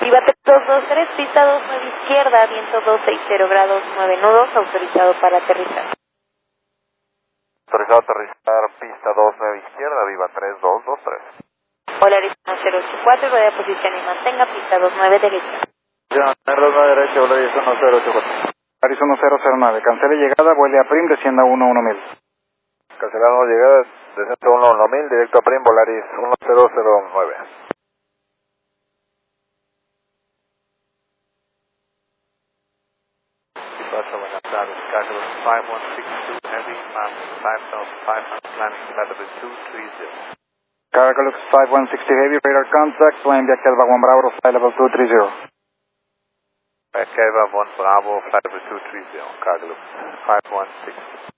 Viva 3223, pista 29 izquierda, viento 260 grados 9 nudos, autorizado para aterrizar. Autorizado a aterrizar, pista 29 izquierda, Viva 3223. Polaris 1084, rueda de posición y mantenga, pista 29 derecha. Ya, 29 derecha, Polaris 1084. Polaris 1009, cancele llegada, vuele a Prim, descienda 11000. Cancelado llegada, descenso 11000, directo a Prim, Polaris 1009. Departure when Atlantis, Calculus 5162, heavy, mass 5500, landing latitude 230. Calculus 5160 heavy, radar contact, plane Viacal Vagon Bravo, flight level 230. Viacal 1 Bravo, flight level 230, Calculus 5160.